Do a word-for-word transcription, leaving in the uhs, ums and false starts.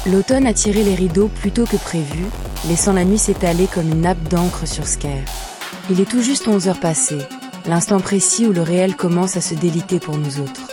L'automne a tiré les rideaux plus tôt que prévu, laissant la nuit s'étaler comme une nappe d'encre sur Sker. Il est tout juste onze heures passées, l'instant précis où le réel commence à se déliter pour nous autres.